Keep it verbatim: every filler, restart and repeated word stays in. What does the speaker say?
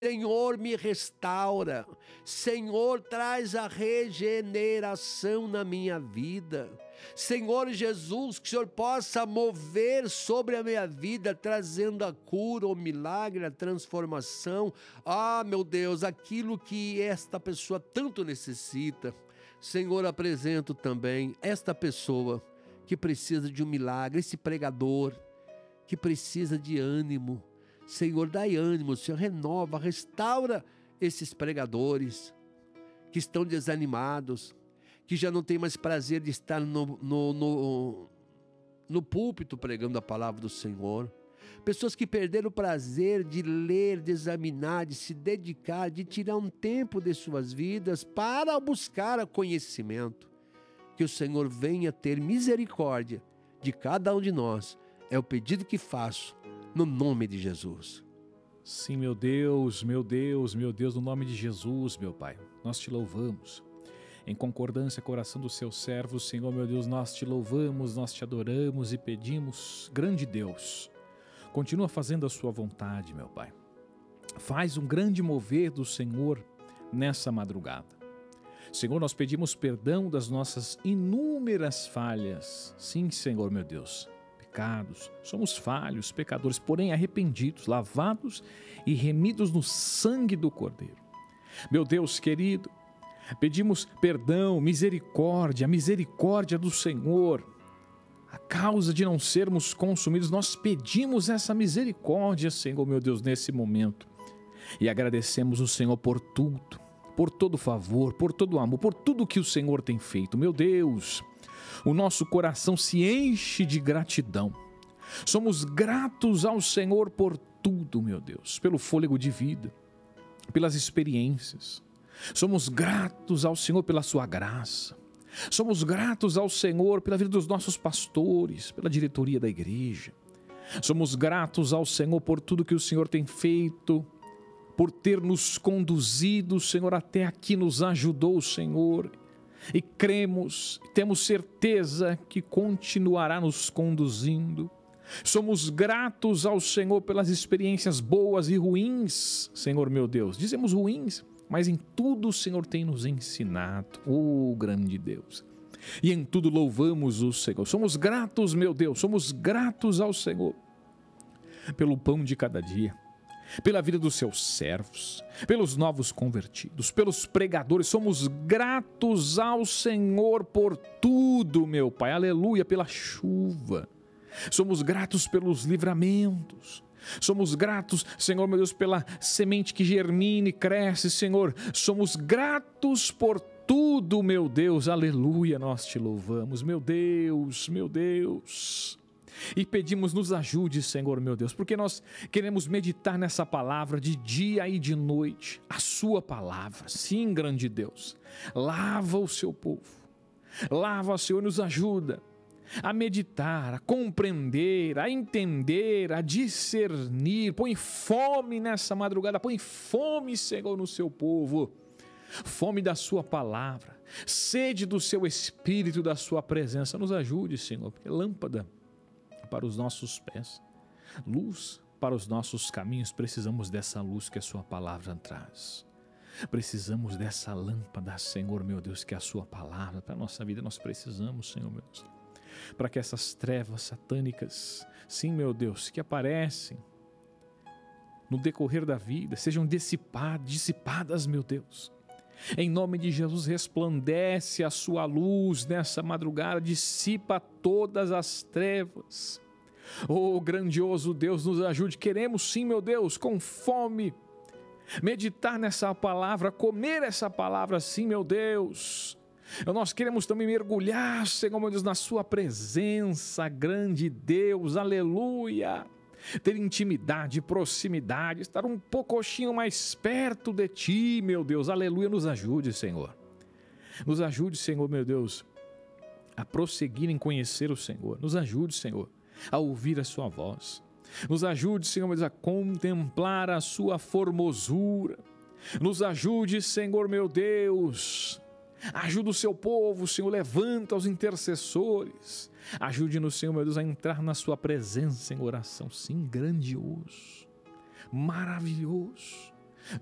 Senhor, me restaura. Senhor, traz a regeneração na minha vida. Senhor Jesus, que o Senhor possa mover sobre a minha vida, trazendo a cura, o milagre, a transformação. Ah, meu Deus, aquilo que esta pessoa tanto necessita. Senhor, apresento também esta pessoa que precisa de um milagre, esse pregador que precisa de ânimo. Senhor, dai ânimo, Senhor, renova, restaura esses pregadores que estão desanimados, que já não têm mais prazer de estar no, no, no, no púlpito pregando a palavra do Senhor. Pessoas que perderam o prazer de ler, de examinar, de se dedicar, de tirar um tempo de suas vidas para buscar o conhecimento. Que o Senhor venha ter misericórdia de cada um de nós. É o pedido que faço. No nome de Jesus. Sim, meu Deus, meu Deus, meu Deus, no nome de Jesus, meu Pai, nós te louvamos. Em concordância com a oração dos seus servos, Senhor, meu Deus, nós te louvamos, nós te adoramos e pedimos, grande Deus, continua fazendo a sua vontade, meu Pai. Faz um grande mover do Senhor nessa madrugada. Senhor, nós pedimos perdão das nossas inúmeras falhas. Sim, Senhor, meu Deus. Pecados, somos falhos, pecadores, porém arrependidos, lavados e remidos no sangue do Cordeiro. Meu Deus querido, pedimos perdão, misericórdia, a misericórdia do Senhor. A causa de não sermos consumidos, nós pedimos essa misericórdia, Senhor, meu Deus, nesse momento. E agradecemos o Senhor por tudo, por todo favor, por todo amor, por tudo que o Senhor tem feito. Meu Deus, o nosso coração se enche de gratidão. Somos gratos ao Senhor por tudo, meu Deus, pelo fôlego de vida, pelas experiências. Somos gratos ao Senhor pela sua graça. Somos gratos ao Senhor pela vida dos nossos pastores, pela diretoria da igreja. Somos gratos ao Senhor por tudo que o Senhor tem feito, por ter nos conduzido, Senhor, até aqui nos ajudou, Senhor. E cremos, temos certeza que continuará nos conduzindo. Somos gratos ao Senhor pelas experiências boas e ruins, Senhor meu Deus. Dizemos ruins, mas em tudo o Senhor tem nos ensinado, oh grande Deus. E em tudo louvamos o Senhor. Somos gratos, meu Deus, somos gratos ao Senhor pelo pão de cada dia, pela vida dos seus servos, pelos novos convertidos, pelos pregadores. Somos gratos ao Senhor por tudo, meu Pai, aleluia, pela chuva. Somos gratos pelos livramentos. Somos gratos, Senhor, meu Deus, pela semente que germina e cresce, Senhor. Somos gratos por tudo, meu Deus, aleluia, nós te louvamos, meu Deus, meu Deus. E pedimos, nos ajude, Senhor, meu Deus, porque nós queremos meditar nessa palavra de dia e de noite, a sua palavra. Sim, grande Deus, lava o seu povo, lava, Senhor, nos ajuda a meditar, a compreender, a entender, a discernir. Põe fome nessa madrugada, põe fome, Senhor, no seu povo, fome da sua palavra, sede do seu Espírito, da sua presença. Nos ajude, Senhor, porque lâmpada para os nossos pés, luz para os nossos caminhos. Precisamos dessa luz que a sua palavra traz. Precisamos dessa lâmpada, Senhor, meu Deus, que é a sua palavra para a nossa vida. Nós precisamos, Senhor, meu Deus, para que essas trevas satânicas, sim, meu Deus, que aparecem no decorrer da vida, sejam dissipadas, dissipadas, meu Deus. Em nome de Jesus, resplandece a sua luz nessa madrugada, dissipa todas as trevas. Oh, grandioso Deus, nos ajude. Queremos sim, meu Deus, com fome, meditar nessa palavra, comer essa palavra, sim, meu Deus. Nós queremos também mergulhar, Senhor, meu Deus, na sua presença, grande Deus, aleluia. Ter intimidade, proximidade, estar um pouquinho mais perto de Ti, meu Deus, aleluia. Nos ajude, Senhor. Nos ajude, Senhor, meu Deus, a prosseguir em conhecer o Senhor. Nos ajude, Senhor, a ouvir a Sua voz. Nos ajude, Senhor, meu Deus, a contemplar a Sua formosura. Nos ajude, Senhor, meu Deus, ajuda o seu povo, Senhor, levanta os intercessores. Ajude-nos, Senhor, meu Deus, a entrar na sua presença em oração. Sim, grandioso, maravilhoso.